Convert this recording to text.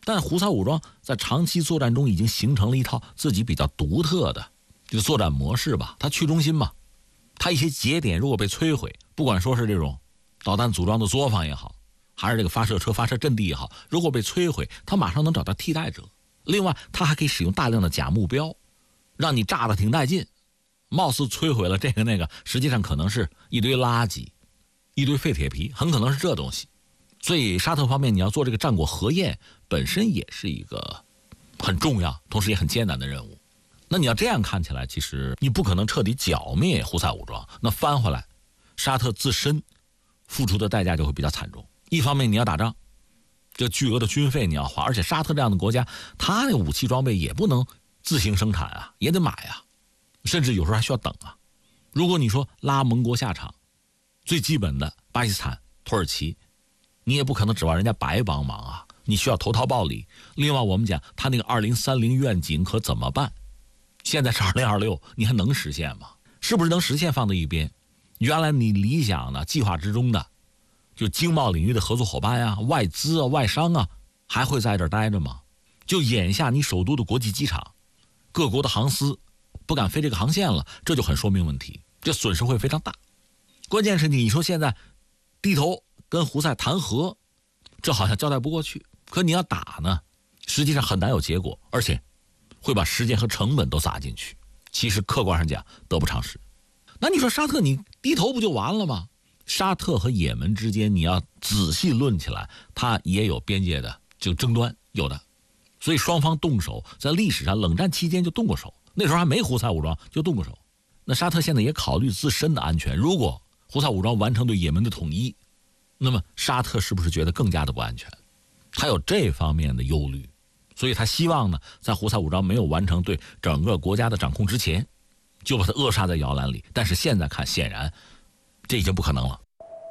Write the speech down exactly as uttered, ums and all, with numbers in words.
但胡塞武装在长期作战中已经形成了一套自己比较独特的这个作战模式吧。它去中心嘛，它一些节点如果被摧毁，不管说是这种导弹组装的作坊也好，还是这个发射车发射阵地也好，如果被摧毁，它马上能找到替代者。另外，它还可以使用大量的假目标，让你炸得挺带劲，貌似摧毁了这个那个，实际上可能是一堆垃圾，一堆废铁皮，很可能是这东西。所以沙特方面你要做这个战果核验，本身也是一个很重要同时也很艰难的任务。那你要这样看起来，其实你不可能彻底剿灭胡塞武装，那翻回来沙特自身付出的代价就会比较惨重。一方面你要打仗，这巨额的军费你要花，而且沙特这样的国家，它那武器装备也不能自行生产啊，也得买啊，甚至有时候还需要等啊。如果你说拉盟国下场，最基本的巴基斯坦、土耳其，你也不可能指望人家白帮忙啊，你需要投桃报李。另外我们讲他那个二零三零愿景可怎么办？现在是二零二六，你还能实现吗？是不是能实现放在一边？原来你理想的计划之中的就经贸领域的合作伙伴啊、外资啊、外商啊，还会在这儿待着吗？就眼下你首都的国际机场，各国的航司不敢飞这个航线了，这就很说明问题，这损失会非常大。关键是你说现在低头跟胡塞谈和，这好像交代不过去。可你要打呢，实际上很难有结果，而且会把时间和成本都砸进去。其实客观上讲得不偿失。那你说沙特你低头不就完了吗？沙特和也门之间你要仔细论起来，它也有边界的就争端，有的。所以双方动手在历史上冷战期间就动过手，那时候还没胡塞武装就动过手。那沙特现在也考虑自身的安全，如果胡塞武装完成对也门的统一，那么沙特是不是觉得更加的不安全？他有这方面的忧虑，所以他希望呢，在胡塞武装没有完成对整个国家的掌控之前，就把它扼杀在摇篮里。但是现在看，显然这已经不可能了。